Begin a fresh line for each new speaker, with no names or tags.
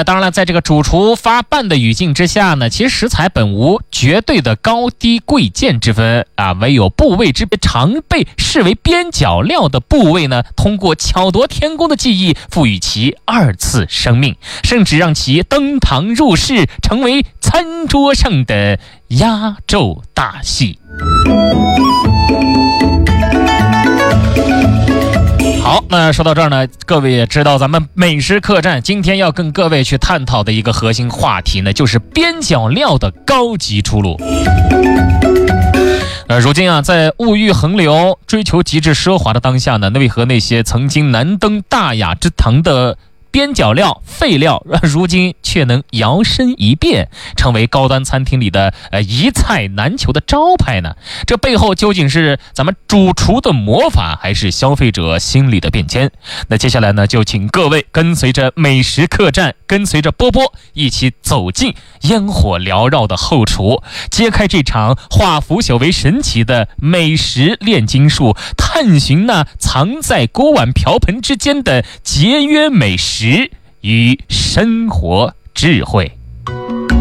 当然了，在这个主厨发办的语境之下呢，其实食材本无绝对的高低贵贱之分啊，唯有部位之别，常被视为边角料的部位呢，通过巧夺天工的技艺，赋予其二次生命，甚至让其登堂入室，成为餐桌上的压轴大戏。好，那说到这儿呢，各位也知道咱们美食客栈今天要跟各位去探讨的一个核心话题呢，就是边角料的高级出路。如今啊，在物欲横流、追求极致奢华的当下呢，为何那些曾经难登大雅之堂的边角料、废料，如今却能摇身一变，成为高端餐厅里的一菜难求的招牌呢？这背后究竟是咱们主厨的魔法，还是消费者心理的变迁？那接下来呢，就请各位跟随着美食客栈，跟随着波波一起走进烟火缭绕的后厨，揭开这场化腐朽为神奇的美食炼金术，探寻那藏在锅碗瓢盆之间的节约美食与生活智慧。